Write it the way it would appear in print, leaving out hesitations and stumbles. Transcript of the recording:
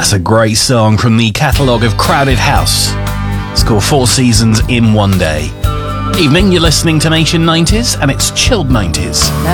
That's a great song from the catalogue of Crowded House. It's called 4 Seasons in One Day. Evening, you're listening to Nation 90s, and it's chilled 90s. Now